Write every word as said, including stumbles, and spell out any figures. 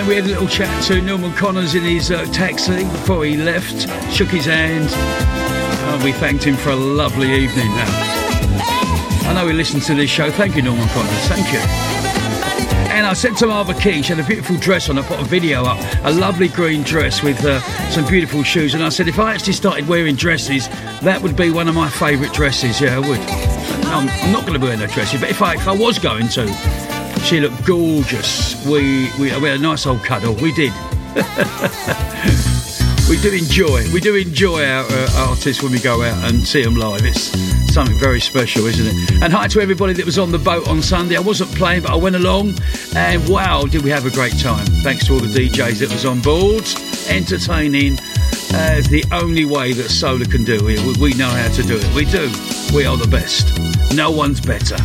And we had a little chat to Norman Connors in his uh, taxi before he left, shook his hand, and we thanked him for a lovely evening. Now, I know he listened to this show. Thank you, Norman Connors. Thank you. And I said to Marva Key, she had a beautiful dress on. I put a video up, a lovely green dress with uh, some beautiful shoes. And I said, if I actually started wearing dresses, that would be one of my favourite dresses. Yeah, I would. I'm, I'm not going to be wearing no dresses, but if I if I was going to, she looked gorgeous. We we, we had a nice old cuddle. We did. we do enjoy. We do enjoy our uh, artists when we go out and see them live. It's something very special, isn't it? And hi to everybody that was on the boat on Sunday. I wasn't playing, but I went along, and wow, did we have a great time. Thanks to all the D Js that was on board. Entertaining as the only way that solar can do it. We, we know how to do it. We do. We are the best. No one's better.